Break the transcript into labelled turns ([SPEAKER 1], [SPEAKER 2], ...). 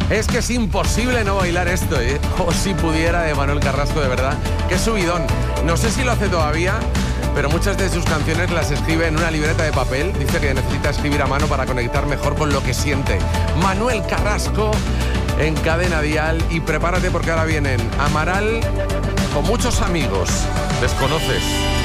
[SPEAKER 1] Es que es imposible no bailar esto, ¿eh? O si pudiera, de Manuel Carrasco, de verdad. Qué subidón. No sé si lo hace todavía, pero muchas de sus canciones las escribe en una libreta de papel. Dice que necesita escribir a mano para conectar mejor con lo que siente. Manuel Carrasco en Cadena Dial. Y prepárate porque ahora vienen Amaral con muchos amigos. ¿Les conoces?